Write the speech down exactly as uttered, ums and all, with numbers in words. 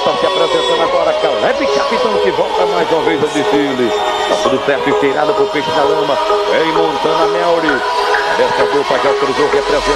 Capitão se apresentando agora. Caleb Capitão que volta mais uma vez ao desfile. Tá tudo certo, esteirado pro peixe na lama. Em Montana Melry. Dessa dupla que autorizou representa.